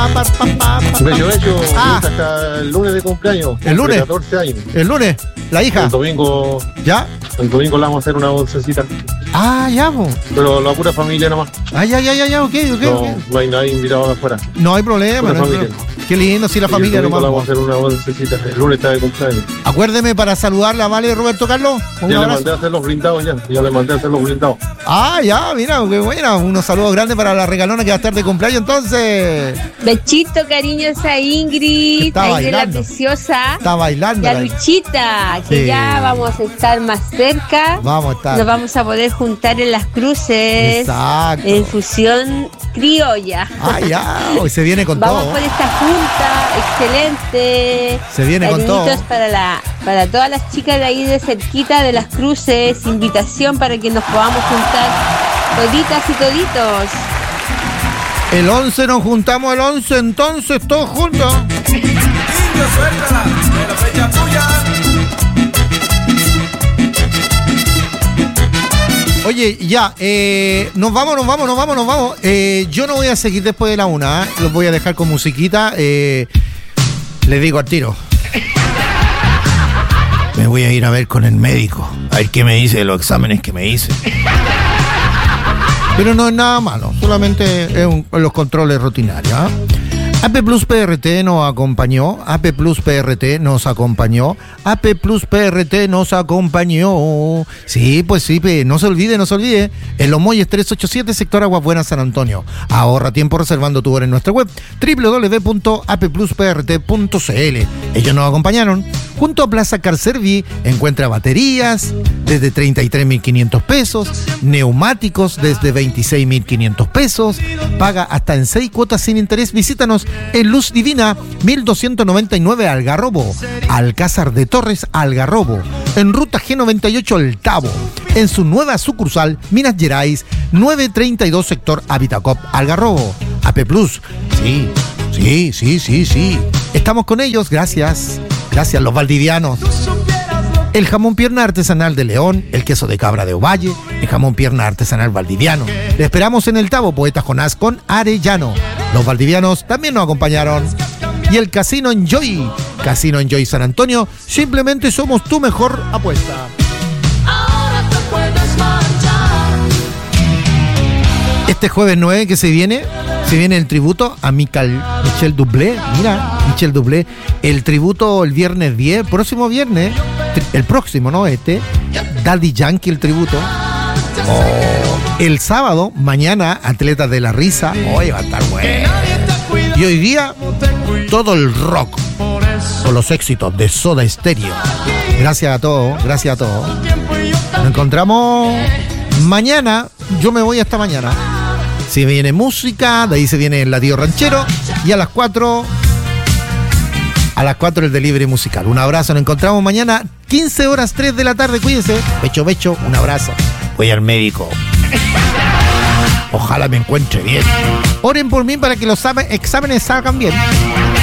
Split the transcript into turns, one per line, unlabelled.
Becho, hasta el lunes de cumpleaños.
¿El lunes?
14 años.
¿El lunes? ¿La hija?
El domingo.
¿Ya?
El domingo le vamos a hacer una bolsecita.
Ya, po.
Pero la pura familia nomás.
Ya, ok.
No hay nadie invitado de afuera.
No hay problema, no hay problema. Qué lindo, si la familia
nomás. Le vamos a
po.
hacer una bolsecita. El lunes está de cumpleaños.
Acuérdeme para saludarla, ¿vale, Roberto Carlos?
Ya le mandé a hacer los blindados ya le mandé a hacer los blindados.
Ya, mira, qué buena. Unos saludos grandes para la regalona que va a estar de cumpleaños, entonces.
Bechito, cariños a Ingrid.
Está bailando.
La preciosa.
Está bailando.
Y a Luchita, que
Sí.
ya vamos a estar más cerca.
Vamos a estar.
Nos vamos a poder juntar en Las Cruces.
Exacto.
En fusión criolla.
Ya, hoy se viene con
Vamos
todo.
por esta junta, excelente.
Se viene con todo.
Cariñitos para todas las chicas de ahí de cerquita de Las Cruces, invitación para que nos podamos juntar toditas y toditos.
El 11 nos juntamos, el 11, entonces todos juntos.
Indio, suéltala, de la fecha tuya.
Oye, ya, nos vamos. Yo no voy a seguir después de la 1, ¿eh? Los voy a dejar con musiquita. Les digo al tiro. Me voy a ir a ver con el médico, a ver qué me dice de los exámenes que me hice. Pero no es nada malo, solamente es los controles rutinarios, ¿eh? AP Plus PRT nos acompañó, AP Plus PRT nos acompañó, AP Plus PRT nos acompañó. Sí, pues sí, no se olvide. En Los Molles 387, sector Aguas Buenas, San Antonio. Ahorra tiempo reservando tu hora en nuestra web www.applusprt.cl. Ellos nos acompañaron. Junto a Plaza Car Servi encuentra baterías desde 33.500 pesos, neumáticos desde 26.500 pesos. Paga hasta en 6 cuotas sin interés. Visítanos en Luz Divina 1299 Algarrobo, Alcázar de Torres Algarrobo, en Ruta G98 El Tabo, en su nueva sucursal Minas Gerais 932 sector Habitacop Algarrobo. AP Plus, sí. Estamos con ellos, gracias los valdivianos. El jamón pierna artesanal de León, el queso de cabra de Ovalle, el jamón pierna artesanal valdiviano. Le esperamos en el Tabo, Poeta Jonás con Arellano. Los valdivianos también nos acompañaron. Y el Casino Enjoy San Antonio, simplemente somos tu mejor apuesta. Este jueves 9 que se viene el tributo a Michel Bublé. Mira, Michel Bublé. El tributo el viernes 10, próximo viernes. El próximo, ¿no? Daddy Yankee, el tributo. El sábado, mañana, Atletas de la Risa. Hoy va a estar bueno. Y hoy día, todo el rock con los éxitos de Soda Stereo. Gracias a todos. Nos encontramos mañana. Yo me voy hasta mañana. Si viene música, de ahí se viene el Latido Ranchero. Y a las 4 el delivery musical. Un abrazo, nos encontramos mañana 15 horas 3 de la tarde, cuídense. Becho, un abrazo. Voy al médico. Ojalá me encuentre bien. Oren por mí para que los exámenes salgan bien.